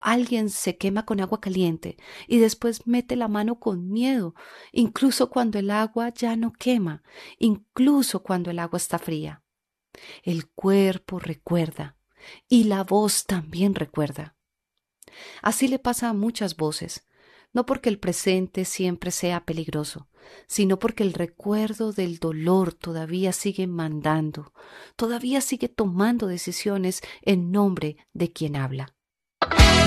Alguien se quema con agua caliente y después mete la mano con miedo, incluso cuando el agua ya no quema, incluso cuando el agua está fría. El cuerpo recuerda y la voz también recuerda. Así le pasa a muchas voces, no porque el presente siempre sea peligroso, sino porque el recuerdo del dolor todavía sigue mandando, todavía sigue tomando decisiones en nombre de quien habla.